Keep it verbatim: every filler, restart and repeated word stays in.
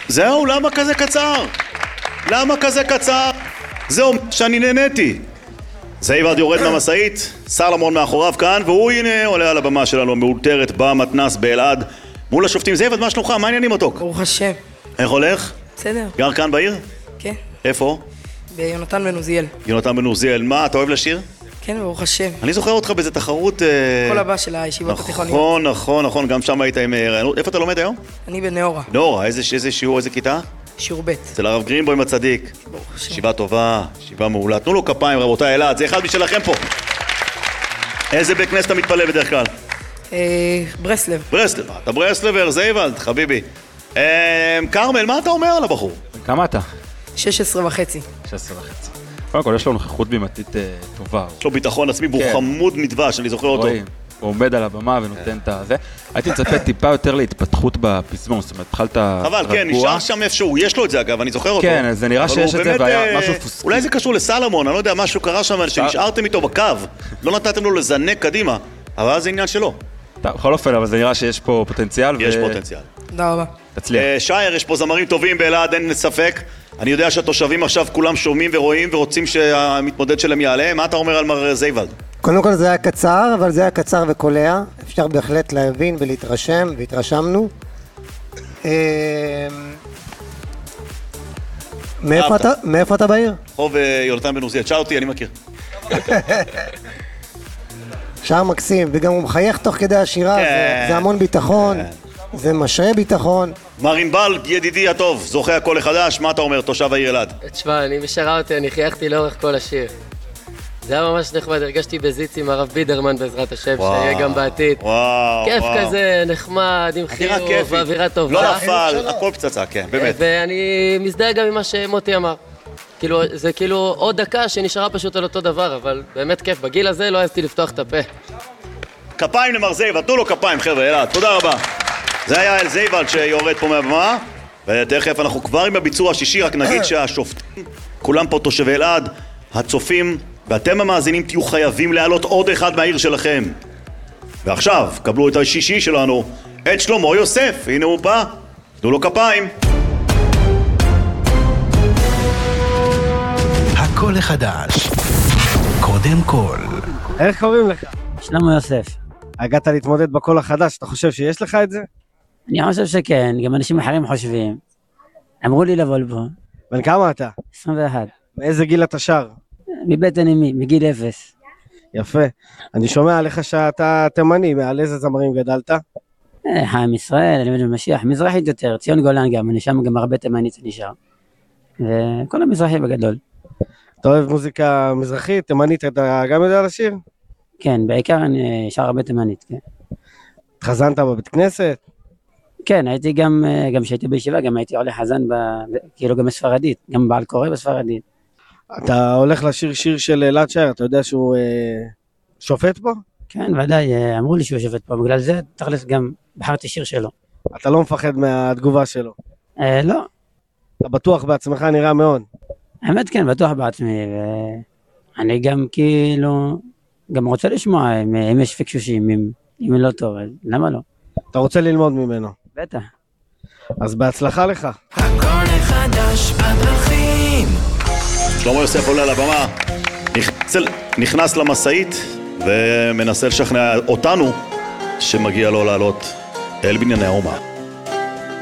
זהו, למה כזה קצר? למה כזה קצר? זהו, שאני נהניתי. זייבד יורד מהמסעית, סלמון מאחוריו כאן, והוא הנה עולה על הבמה שלנו המאולתרת במתנס באלעד מול השופטים. זייבד, מה שלומך? מה העניינים מתוק? ברוך השם. איך הולך? בסדר. גר כאן בעיר? כן. איפה? ביונתן בן עוזיאל. יונתן בן עוזיאל. מה, אתה אוהב לשיר? כן, ברוך השם. אני זוכר אותך באיזה תחרות... כל הבא של הישיבות התיכוניות. נכון, נכון, נכון, גם שם היית עם רעיונות. איפה אתה לומד היום? אני בנאורה. נאורה, איזה שיעור, איזה כיתה? שיעור ב'. אצל הרב גרינבוים הצדיק. ברוך השם. ישיבה טובה, ישיבה מעולה. תנו לו כפיים, רבותיי, אלעד, זה אחד משלכם פה. איזה בית כנסת אתה מתפלל בדרך כלל? ברסלב. ברסלב, אתה ברסלבר, זייבלד, חביבי. קרמל, מה אתה אומר על הבחור? כמה אתה? שש עשרה וחצי. שש עשרה וחצי. קודם כל, יש לו נוכחות בימתית טובה. יש לו ביטחון עצמי, והוא חמוד מדבש, אני זוכר אותו. הוא עומד על הבמה ונותן את זה. הייתי מצפה טיפה יותר להתפתחות בפזמון, זאת אומרת, התחלת רגוע. חבל, כן, נשאר שם איפשהו, יש לו את זה אגב, אני זוכר אותו. כן, זה נראה שיש את זה והיה משהו פוסקי. אולי זה קשור לסלמון, אני לא יודע, משהו קרה שם, שנשארתם איתו בקו, לא נתתם לו לזנק קדימה, אבל זה עניין שלו. בכל אופן, אבל זה נראה שיש פה פוטנציאל. יש פוטנציאל. תודה רבה. תצליח. שייר, יש פה זמרים טובים באלעד, אין ספק. אני יודע שהתושבים עכשיו כולם שומעים ורואים ורוצים שהמתמודד שלהם יעלה. מה אתה אומר על מר זייבלד? קודם כל זה היה קצר, אבל זה היה קצר וקולע. אפשר בהחלט להבין ולהתרשם, והתרשמנו. מאיפה אתה בעיר? חוב יונתן בן עוזיאל, תשאל אותי, אני מכיר. שער מקסים, וגם הוא מחייך תוך כדי השירה, זה המון ביטחון, זה משרה ביטחון. מר ענבל, ידידי הטוב, זוכה הקול החדש, מה אתה אומר, תושב העיר אלעד? תשמע, אני משרה אותי, אני חייכתי לאורך כל השיר. זה היה ממש נחמד, הרגשתי בזיץ עם הרב בידרמן בעזרת השם, שיהיה גם בעתיד. כיף כזה, נחמד, עם חיוך ואווירה טובה. לא נפל, הכל פצצה, כן, באמת. ואני מזדהה גם עם מה שמוטי אמר. זה כאילו עוד דקה שנשארה פשוט על אותו דבר, אבל באמת כיף, בגיל הזה לא העזתי לפתוח את הפה. כפיים למר זייבלד, תנו לו כפיים חבר'ה, אלעד, תודה רבה. זה היה אל זייבלד שיורד פה מהבמה, ותכף אנחנו כבר עם הביצוע השישי, רק נגיד שהשופטים, כולם פה תושבי אלעד, הצופים, ואתם המאזינים תהיו חייבים להעלות עוד אחד מהעיר שלכם. ועכשיו, קבלו את השישי שלנו, את שלמה יוסף, הנה הוא בא, תנו לו כפיים. הכל החדש, קודם כל. איך קוראים לך? שלמה יוסף. הגעת להתמודד בכל החדש, אתה חושב שיש לך את זה? אני חושב שכן, גם אנשים אחרים חושבים. אמרו לי לבוא לפה. בן כמה אתה? עשרים ואחת. מאיזה גיל אתה שר? מבטן אמי, מגיל אפס. יפה. אני שומע עליך שאתה תימני, מעל איזה זמרים גדלת? חיים ישראל, אני מבין במשיח, מזרחית יותר, ציון גולן גם, אני שם גם הרבה תימנית נשאר. וכל המזרחי בגדול. אתה אוהב מוזיקה מזרחית, תימנית, אתה גם יודע לשיר? כן, בעיקר אני שר הרבה תימנית, כן. התחזנת בבית כנסת? כן, הייתי גם, גם שהייתי בישיבה, גם הייתי עולה חזן, ב, כאילו גם בספרדית, גם בעל קורא בספרדית. אתה הולך לשיר שיר של אלעד שייר, אתה יודע שהוא אה, שופט פה? כן, ודאי, אמרו לי שהוא שופט פה, בגלל זה תכלס גם בחרתי שיר שלו. אתה לא מפחד מהתגובה שלו? אה, לא. אתה בטוח בעצמך נראה מאוד? האמת כן, בטוח בעצמי, ואני גם כאילו, גם רוצה לשמוע אם, אם יש פקשושים, אם, אם לא טוב, אז למה לא? אתה רוצה ללמוד ממנו? בטח. אז בהצלחה לך. הכל החדש בדרכים. שלמה יוסף עולה לבמה, נכנס, נכנס למסעית ומנסה לשכנע אותנו שמגיע לו לעלות אל בנייני האומה.